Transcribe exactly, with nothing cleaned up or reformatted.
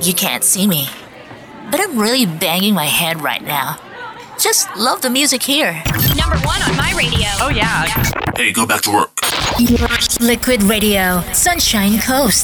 You can't see me, but I'm really banging my head right now. Just love the music here. Number one on my radio. Oh, yeah. Hey, go back to work. Liquid Radio, Sunshine Coast.